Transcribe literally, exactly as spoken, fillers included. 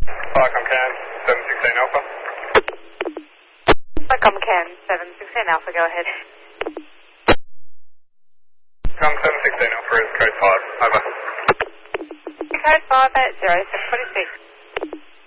Falcon Can, seven sixteen Alpha. Falcon Can, seven sixteen Alpha, go ahead. Com seven sixteen Alpha is code five, over. Code five at zero six two six.